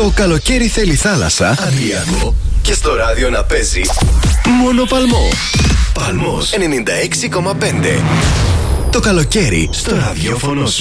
Το καλοκαίρι θέλει θάλασσα, Αντριακό, και στο ράδιο να παίζει μόνο Παλμό. Παλμός 96,5. Το καλοκαίρι στο ραδιόφωνο σου.